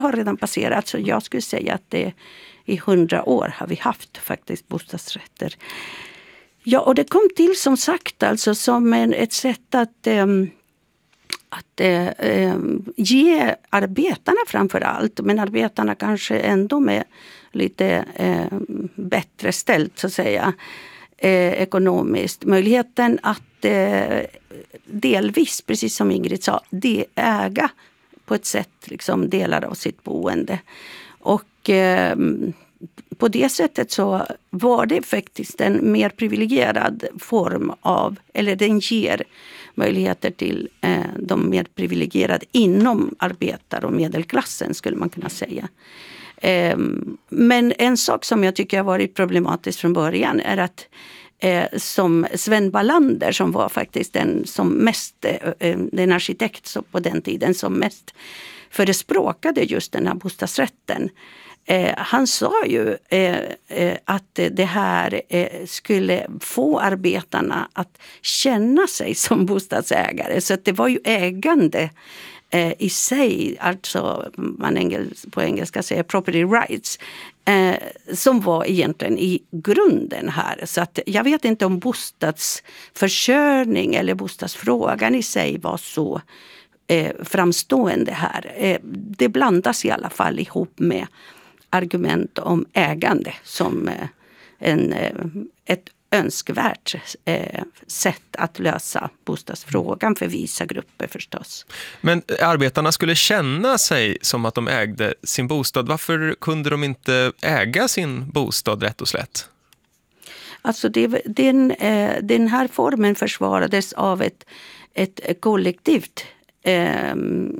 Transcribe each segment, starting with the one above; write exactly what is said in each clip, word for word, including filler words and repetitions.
har redan passerat, så jag skulle säga att det i hundra år har vi haft faktiskt bostadsrätter. Ja, och det kom till som sagt alltså som en, ett sätt att, eh, att eh, ge arbetarna framför allt, men arbetarna kanske ändå med lite eh, bättre ställt så att säga, eh, ekonomiskt, möjligheten att eh, delvis, precis som Ingrid sa, de äga på ett sätt liksom delar av sitt boende. Och eh, på det sättet så var det faktiskt en mer privilegierad form av, eller den ger möjligheter till eh, de mer privilegierade inom arbetar- och medelklassen skulle man kunna säga. Eh, men en sak som jag tycker har varit problematisk från början är att eh, som Sven Wallander, som var faktiskt den som mest, eh, den arkitekt så på den tiden som mest förespråkade just den här bostadsrätten. Eh, han sa ju eh, eh, att det här eh, skulle få arbetarna att känna sig som bostadsägare. Så att det var ju ägande eh, i sig, alltså man engels, på engelska säger property rights, eh, som var egentligen i grunden här. Så att jag vet inte om bostadsförsörjning eller bostadsfrågan i sig var så eh, framstående här. Eh, det blandas i alla fall ihop med argument om ägande som en, ett önskvärt sätt att lösa bostadsfrågan för vissa grupper förstås. Men arbetarna skulle känna sig som att de ägde sin bostad. Varför kunde de inte äga sin bostad rätt och slätt? Alltså det, den, den här formen försvarades av ett, ett kollektivt eh,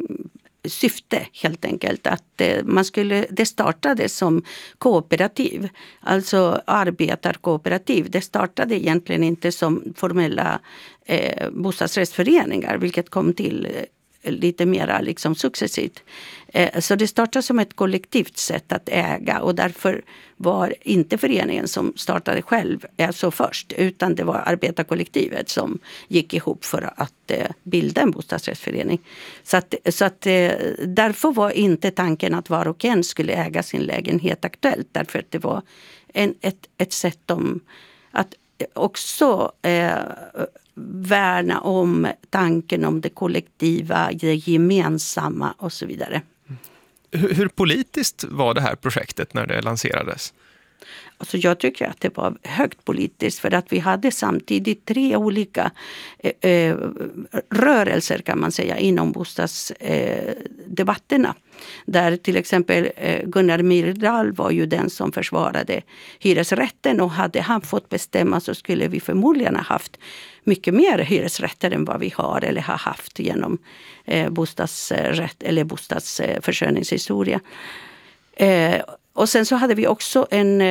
syfte helt enkelt, att man skulle, det startade som kooperativ, alltså arbetarkooperativ. Det startade egentligen inte som formella eh, bostadsrättsföreningar, vilket kom till eh, lite mer liksom successivt. Eh, så det startade som ett kollektivt sätt att äga, och därför var inte föreningen som startade själv alltså först, utan det var arbetarkollektivet som gick ihop för att eh, bilda en bostadsrättsförening. Så att, så att eh, därför var inte tanken att var och en skulle äga sin lägenhet aktuellt, därför att det var en, ett, ett sätt om att också eh, värna om tanken om det kollektiva, det gemensamma och så vidare. Hur, hur politiskt var det här projektet när det lanserades? Alltså jag tycker att det var högt politiskt, för att vi hade samtidigt tre olika eh, rörelser kan man säga inom bostadsdebatterna. Eh, där till exempel eh, Gunnar Myrdal var ju den som försvarade hyresrätten, och hade han fått bestämma så skulle vi förmodligen ha haft mycket mer hyresrätter än vad vi har eller har haft genom eh, bostadsrätt eller bostadsförsörjningshistoria. Eh, och sen så hade vi också en,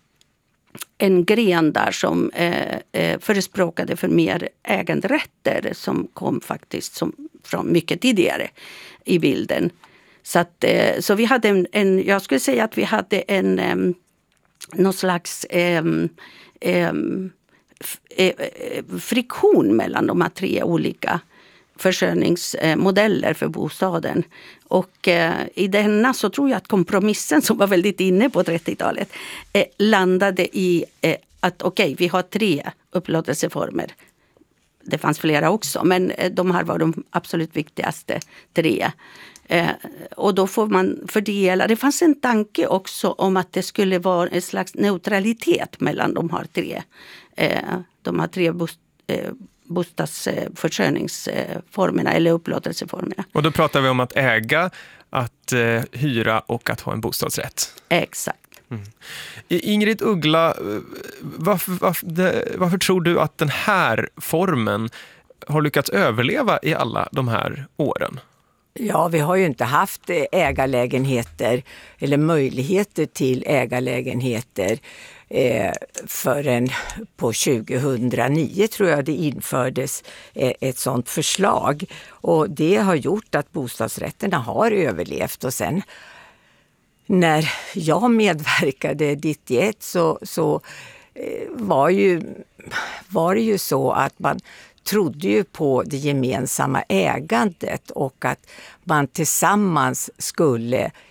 en gren där som eh, förespråkade för mer äganderätter, som kom faktiskt som, från mycket tidigare i bilden. Så, att, eh, så vi hade en, en, jag skulle säga att vi hade en eh, någon slags eh, eh, friktion mellan de här tre olika försörjningsmodeller för bostaden. Och eh, i denna så tror jag att kompromissen, som var väldigt inne på trettiotalet, eh, landade i eh, att okej, okay, vi har tre upplåtelseformer. Det fanns flera också, men eh, de här var de absolut viktigaste tre. Eh, och då får man fördela. Det fanns en tanke också om att det skulle vara en slags neutralitet mellan de här tre, eh, de här tre bost, eh, bostadsförsörjningsformerna eller upplåtelseformerna. Och då pratar vi om att äga, att eh, hyra och att ha en bostadsrätt. Exakt. Mm. Ingrid Uggla, varför, varför, det, varför tror du att den här formen har lyckats överleva i alla de här åren? Ja, vi har ju inte haft ägarlägenheter eller möjligheter till ägarlägenheter eh, förrän på tjugohundranio tror jag det infördes eh, ett sådant förslag. Och det har gjort att bostadsrätterna har överlevt. Och sen när jag medverkade nittioett så, så eh, var, ju, var det ju så att man trodde ju på det gemensamma ägandet och att man tillsammans skulle